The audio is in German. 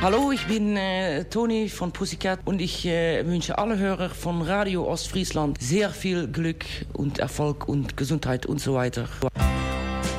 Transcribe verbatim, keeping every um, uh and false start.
Hallo, ich bin äh, Toni von Pussycat und ich äh, wünsche alle Hörer von Radio Ostfriesland sehr viel Glück und Erfolg und Gesundheit und so weiter.